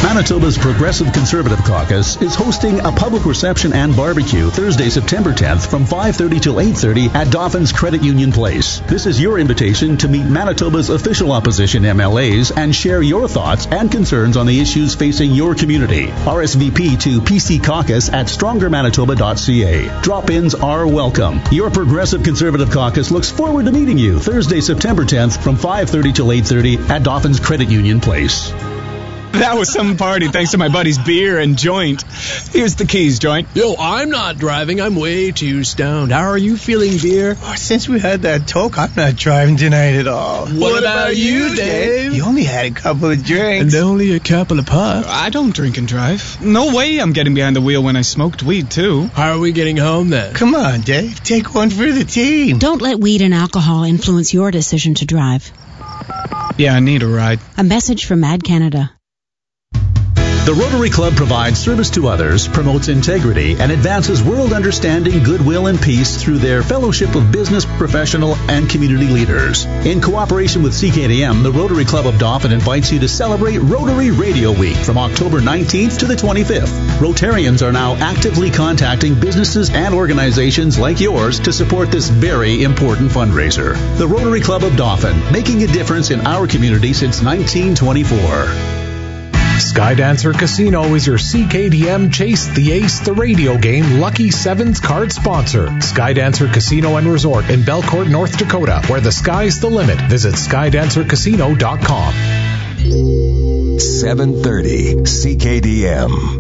Manitoba's Progressive Conservative Caucus is hosting a public reception and barbecue Thursday, September 10th from 5:30 till 8:30 at Dauphin's Credit Union Place. This is your invitation to meet Manitoba's official opposition MLAs and share your thoughts and concerns on the issues facing your community. RSVP to PC Caucus at strongermanitoba.ca. Drop-ins are welcome. Your Progressive Conservative Caucus looks forward to meeting you Thursday, September 10th from 5:30 till 8:30 at Dauphin's Credit Union Place. That was some party thanks to my buddy's beer and joint. Here's the keys, joint. Yo, I'm not driving. I'm way too stoned. How are you feeling, beer? Oh, since we had that talk, I'm not driving tonight at all. What about you, Dave? You only had a couple of drinks. And only a couple of puffs. I don't drink and drive. No way I'm getting behind the wheel when I smoked weed, too. How are we getting home, then? Come on, Dave. Take one for the team. Don't let weed and alcohol influence your decision to drive. Yeah, I need a ride. A message from Mad Canada. The Rotary Club provides service to others, promotes integrity, and advances world understanding, goodwill, and peace through their fellowship of business, professional, and community leaders. In cooperation with CKDM, the Rotary Club of Dauphin invites you to celebrate Rotary Radio Week from October 19th to the 25th. Rotarians are now actively contacting businesses and organizations like yours to support this very important fundraiser. The Rotary Club of Dauphin, making a difference in our community since 1924. Skydancer Casino is your CKDM Chase the Ace the radio game Lucky Sevens card sponsor. Skydancer Casino and Resort in Belcourt, North Dakota, where the sky's the limit. Visit skydancercasino.com. 730 CKDM.